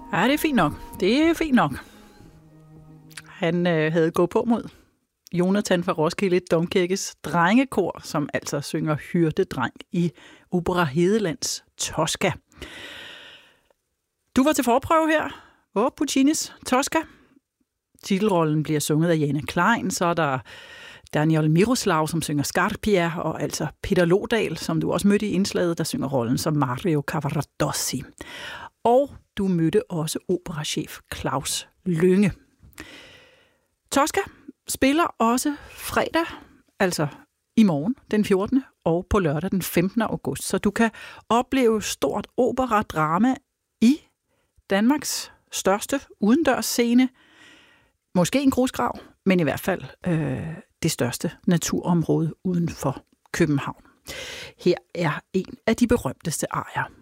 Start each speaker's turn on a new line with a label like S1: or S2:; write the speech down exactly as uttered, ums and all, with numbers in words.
S1: Ja, det er fint nok. Det er fint nok. Han øh, havde gået på mod Jonathan fra Roskilde Domkirkes drengekor, som altså synger hyrdedreng i Opera Hedelands Tosca. Du var til forprøve her på Puccinis Tosca. Titelrollen bliver sunget af Jane Klein, så er der Daniel Miroslav, som synger Scarpia, og altså Peter Lodal, som du også mødte i indslaget, der synger rollen som Mario Cavaradossi. Og du mødte også operachef Claus Lynge. Tosca spiller også fredag, altså i morgen den fjortende og på lørdag den femtende august, så du kan opleve stort opera-drama i Danmarks største udendørsscene. Måske en grusgrav, men i hvert fald øh, det største naturområde uden for København. Her er en af de berømteste arier.